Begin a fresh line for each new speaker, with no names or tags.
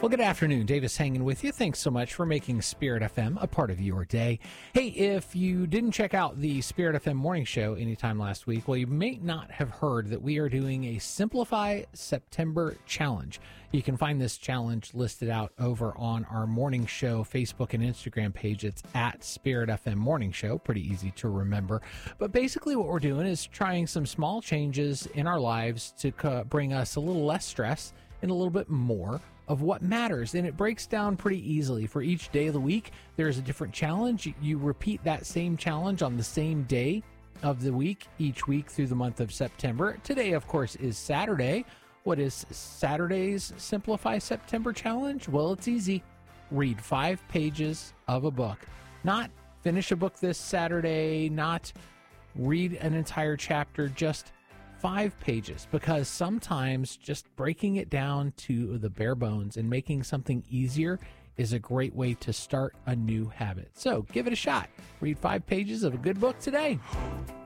Well, good afternoon. Davis hanging with you. Thanks so much for making Spirit FM a part of your day. Hey, if you didn't check out the Spirit FM morning show anytime last week, well, you may not have heard that we are doing a Simplify September challenge. You can find this challenge listed out over on our morning show Facebook and Instagram page. It's at Spirit FM Morning Show. Pretty easy to remember. But basically what we're doing is trying some small changes in our lives to bring us a little less stress and a little bit more of what matters. And it breaks down pretty easily. For each day of the week, there's a different challenge. You repeat that same challenge on the same day of the week, each week through the month of September. Today, of course, is Saturday. What is Saturday's Simplify September challenge? Well, it's easy. Read 5 pages of a book. Not finish a book this Saturday, not read an entire chapter, just 5 pages, because sometimes just breaking it down to the bare bones and making something easier is a great way to start a new habit. So give it a shot. Read 5 pages of a good book today.